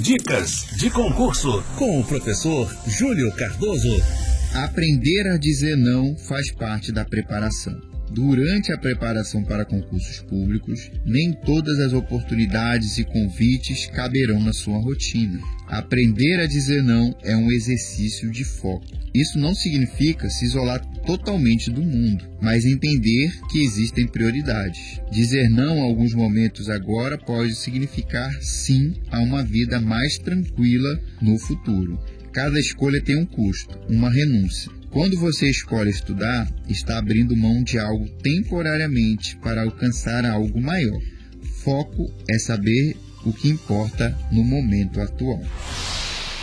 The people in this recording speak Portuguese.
Dicas de concurso com o professor Júlio Cardoso. Aprender a dizer não faz parte da preparação. Durante a preparação para concursos públicos, nem todas as oportunidades e convites caberão na sua rotina. Aprender a dizer não é um exercício de foco. Isso não significa se isolar totalmente do mundo, mas entender que existem prioridades. Dizer não em alguns momentos agora pode significar sim a uma vida mais tranquila no futuro. Cada escolha tem um custo, uma renúncia. Quando você escolhe estudar, está abrindo mão de algo temporariamente para alcançar algo maior. Foco é saber o que importa no momento atual.